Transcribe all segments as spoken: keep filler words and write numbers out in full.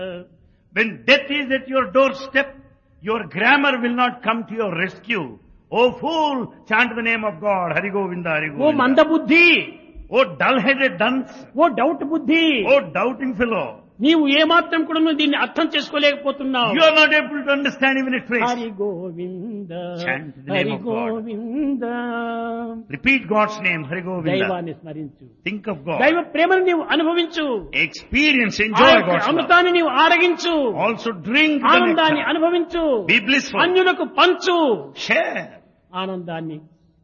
When death is at your doorstep, your grammar will not come to your rescue. Oh fool, chant the name of God. Hari Govinda, Hari oh Govinda. మందబుద్ధి, Oh dull-headed dunce. ఓ doubt బుద్ధి, Oh doubting fellow. నీవు ఏమాత్రం కూడా నువ్వు దీన్ని అర్థం చేసుకోలేకపోతున్నావు. You are not able to understand even a trace. Hari Govinda, Chant the name Hari of God. Govinda. Repeat God's name, Hari Govinda. దైవాన్ని స్మరించు, Think of God. దైవ ప్రేమను నీవు అనుభవించు, Experience, ఆ enjoy యొక్క God's love. అమృతాన్ని నీవు ఆరగించు, Also drink the ఆనందాన్ని nectar. అనుభవించు, Be blissful. అన్యులకు పంచు, Share. ఆనందాన్ని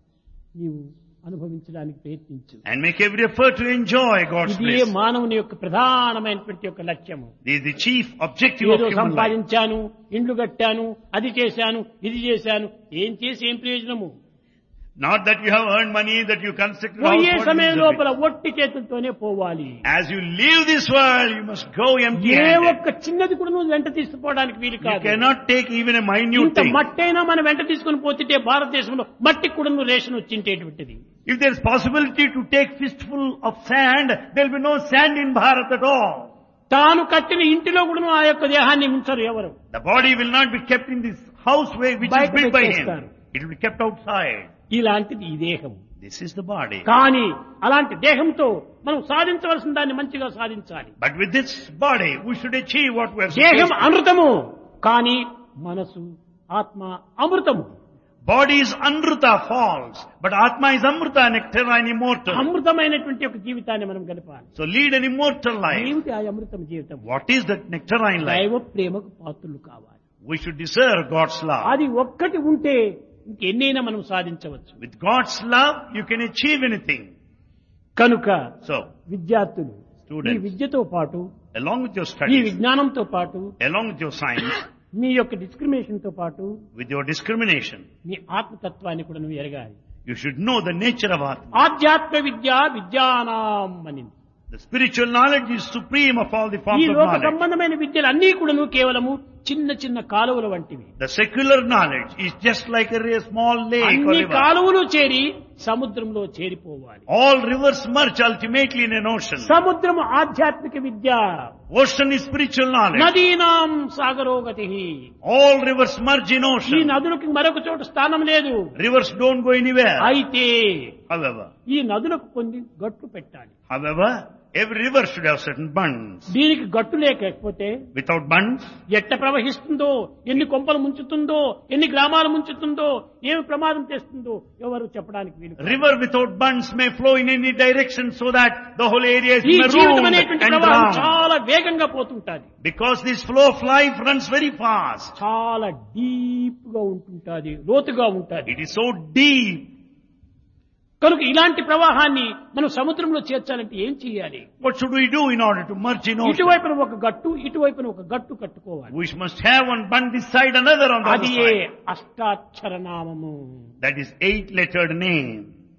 నీవు అనుభవించడానికి ప్రయత్నించు. And make every effort to enjoy God's ఇదే bliss. మానవుని యొక్క ప్రధానమైనటువంటి యొక్క లక్ష్యము. This is the chief objective of ఏదో human life. సంపాదించాను, ఇండ్లు కట్టాను, అది చేశాను, ఇది చేశాను, ఏం చేసి ఏం ప్రయోజనము? Not that you have earned money, that you constructed పోయే house. what సమయం is the లోపల ఒట్టి చేతులతోనే పోవాలి. big- As you leave this world, you must go empty A handed. ఒక్క చిన్నది కూడా నువ్వు వెంట తీసుకుపోవడానికి వీలు You కాదు. cannot take even a minute ఇంత thing. మట్టైనా మనం వెంట తీసుకుని పోతుంటే భారతదేశంలో మట్టికి కూడా నువ్వు ration వచ్చింటేటువంటిది. If there is possibility to take fistful of sand, there will be no sand in Bharat at all. తాను కట్టిన ఇంటిలో కూడా నువ్వు ఆ యొక్క దేహాన్ని ఉంచరు ఎవరు. The body will not be kept in this house way which is బయట built by him. పెట్టేస్తారు. It will be kept outside. ఇలాంటిది ఈ దేహం. This is the body. కానీ అలాంటి దేహంతో మనం సాధించవలసిన దాన్ని మంచిగా సాధించాలి. But with this body, we should achieve what we are దేహం supposed to. అమృతము, కానీ మనసు ఆత్మ అమృతము. Body is Amrita, false, but Atma is Amrita, nectarine, immortal. అమృతమైనటువంటి ఒక జీవితాన్ని మనం గడపాలి. So lead an immortal life. ఏమిటి ఆ అమృతం జీవితం? What is that nectarine life? దైవ ప్రేమకు పాత్రులు కావాలి. We should deserve God's love. అది ఒక్కటి ఉంటే ఇంకెన్నైనా మనం సాధించవచ్చు. With God's love, you can achieve anything. కనుక So, విద్యార్థులు ఈ Students. విద్యతో పాటు, along with your ఈ studies, విజ్ఞానంతో పాటు, along with your science, మీ యొక్క డిస్క్రిమినేషన్ తో పాటు with your discrimination, మీ ఆత్మతత్వాన్ని కూడా నువ్వు ఎరగాలి. you should know the nature of Atma. ఆధ్యాత్మ విద్య విద్యానాం అని. The spiritual knowledge is supreme of all the ఈ forms of లోక knowledge. సంబంధమైన విద్యలు అన్ని కూడాను కేవలము చిన్న చిన్న కాలువల వంటివి. The secular knowledge is just like a re- small lake or అన్ని river. కాలువలు చేరి సముద్రంలో చేరిపోవాలి. All rivers merge ultimately in an ocean. సముద్రము ఆధ్యాత్మిక విద్య, Ocean is spiritual knowledge. నదీనాం సాగరోగతి. All rivers merge in ఈ ocean. నదులకు మరొక చోట స్థానం లేదు. Rivers don't go anywhere. అయితే However, ఈ నదులకు కొన్ని గట్లు పెట్టాలి. however, every river should have certain bunds. దీనికి గట్టు లేకపోతే Without bunds, ఎట్ట ప్రవహిస్తుందో, ఎన్ని కొంపలు ముంచుతుందో, ఎన్ని గ్రామాలు ముంచుతుందో, ఏమి ప్రమాదం తెస్తుందో ఎవరు చెప్పడానికి వీలు కాదు. river without bunds may flow in any direction so that the whole area is ఈ జీవితం marooned అనేటువంటి and ప్రవాహం drowned. చాలా వేగంగా పోతుంటాది. Because this flow of life runs very fast. చాలా డీప్ గా ఉంటుంటాది, లోతుగా ఉంటాది. It is so deep. కనుక ఇలాంటి ప్రవాహాన్ని మనం సముద్రంలో చేర్చాలంటే ఏం చేయాలి? What should we do in order to merge in ocean? ఇటువైపున ఒక గట్టు, ఇటువైపున ఒక గట్టు కట్టుకోవాలి. We must have one bund this side, another on the other అది side. అష్టాక్షర నామము. That is eight-lettered name.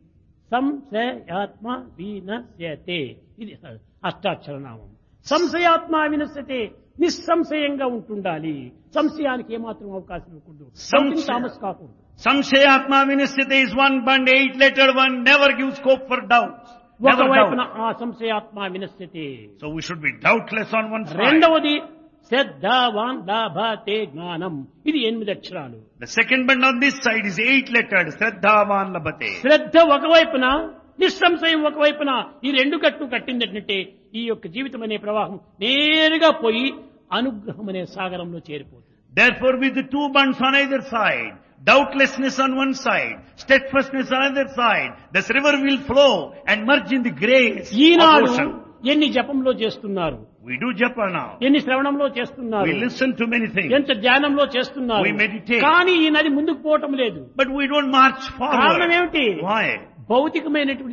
సంశయాత్మ వినశ్యతే, ఇది అష్టాక్షర నామం. సంశయాత్మ వినశ్యతే, నిస్సంశయంగా ఉంటుండాలి. సంశయానికి ఏమాత్రం అవకాశం ఇవ్వకూడదు. సంశయ- తామస్ కాకూడదు. Samshayatma Vinisyate is one bund, eight-lettered one, never gives scope for doubts. Never ఒకవైపున doubt. ఆ సంశయాత్మ వినశ్యతే. So we should be doubtless on one side. రెండవది శ్రద్ధావాన్ లాభతే జ్ఞానం, ఇది ఎనిమిది అక్షరాలు. The second bund on this side is eight-lettered, Shraddhavan Labhate. శ్రద్ధ ఒకవైపున, నిస్సంశయం ఒకవైపున, ఈ రెండు కట్టు కట్టిందంటే ఈ యొక్క జీవితం అనే ప్రవాహం నేరుగా పోయి అనుగ్రహం అనే సాగరంలో చేరిపోతుంది. Therefore, with the two bunds on either side, doubtlessness on one side, steadfastness on either side, this river will flow and merge in the grace of Eenadu ocean. ఎన్ని జపంలో చేస్తున్నారు, We do japa now. ఎన్ని శ్రవణంలో చేస్తున్నారు, We listen to many things. ఎంత ధ్యానంలో చేస్తున్నారు, We meditate. కానీ ఈ నది ముందుకు పోవటం లేదు. But we don't march కారణం forward. ఏమిటి? Why? భౌతికమైనటువంటి